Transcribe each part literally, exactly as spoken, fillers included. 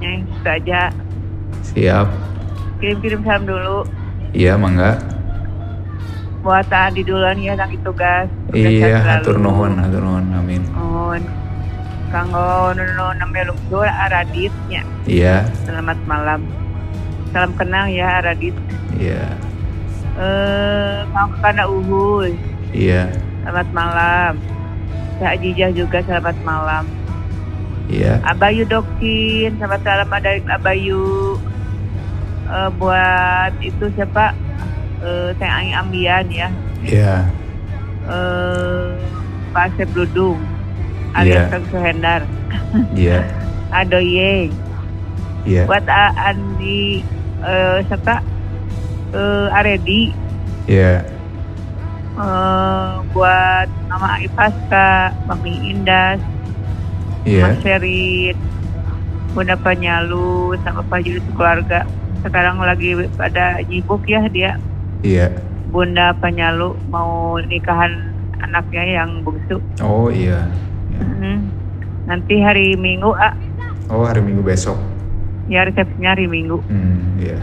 Nyai, itu aja. Siap. Kirim-kirim salam dulu. Iya, mangga. Buat Adi duluan ya, lagi tugas. Iya, hatur nuhun, hatur nuhun, amin. Nuhun. Kanggo nuno namanya Lungsul Araditnya. Iya. Selamat malam. Salam kenang ya Aradit. Iya. Eh, mau kana Uhul. Iya. Selamat malam. Kak Ajijah juga selamat malam. Iya. Abayu Dokin, selamat malam ada Abayu. Uh, buat itu siapa? Uh, Teh Ai Ambian ya. Iya. Uh, Pak Asep Dudung, alias Kang Suhendar. Iya. Adoye. Iya. Buat uh, Andi, uh, siapa? Uh, Aredi. Iya. Uh, buat Mama Ipaska, Mami Indas, Iya. Mas Ferit, Bunda Panyalu, sama Pak Juli keluarga. Sekarang lagi pada nyibuk ya dia. Iya. Bunda Panyalu mau nikahan anaknya yang bungsu. Oh iya. Ya. Mm-hmm. Nanti hari Minggu, ah. Oh hari Minggu besok. Ya resepsinya hari Minggu. Hmm, iya.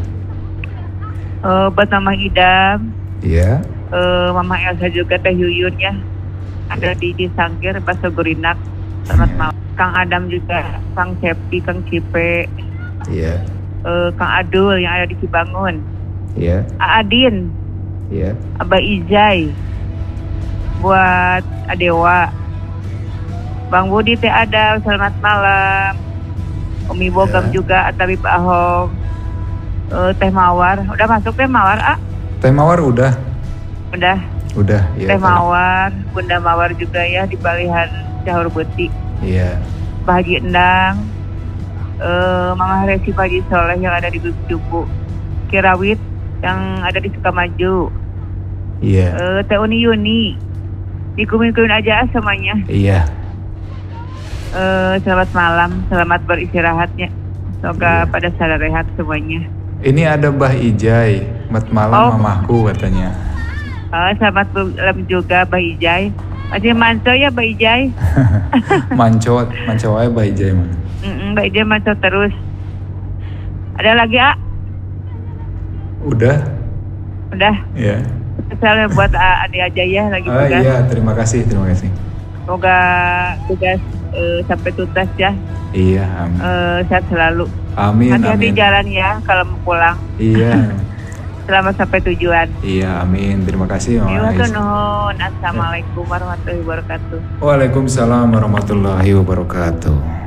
Uh, buat Mama Idam. Iya. Uh, Mama Elsa juga Teh Yuyun ya. Ada di Cisangkir, Pasar Gurinak. Selamat malam. Kang Adam juga, Kang Cepi, Kang Cipe. Iya. Uh, Kang Adul yang ada di Cibangun. Iya. Aadin. Iya. Abah Ijai. Buat Adewa. Bang Budi Teh ada, selamat malam. Umi Bogam ya. Juga, Atabib Ahong. Uh, Teh Mawar, udah masuk Teh Mawar, ah? Teh Mawar udah. Udah. Udah, iya. Teh Mawar, Bunda Mawar juga ya di Balihan Cahur Beti. Iya. Pak Haji Endang, uh, Mama Resi Pak Haji Soleh yang ada di Jubu, Kirawit yang ada di Sukamaju. Iya. Uh, Teh Uni Yuni, dikumin-kumin aja semuanya. Iya. Uh, selamat malam, selamat beristirahatnya. Semoga iya. Pada sadar rehat semuanya. Ini ada Mbah Ijai, mat malam oh. Mamaku katanya. Oh, selamat malam juga Mbah Ijai. Masih manco ya Mbah Ijai? Manco, manco aja Mbah Ijai mah. Mbah Ijai manco terus. Ada lagi, ah? Udah. Udah? Iya. Salam buat adik aja ya lagi oh, tugas. Iya, terima kasih, terima kasih. Semoga tugas uh, sampai tuntas ya. Iya, amin. Uh, sehat selalu. Amin, hati-hati amin. jalan ya kalau mau pulang. Iya. Selamat sampai tujuan. Iya, amin. Terima kasih. Assalamualaikum warahmatullahi wabarakatuh. Waalaikumsalam warahmatullahi wabarakatuh.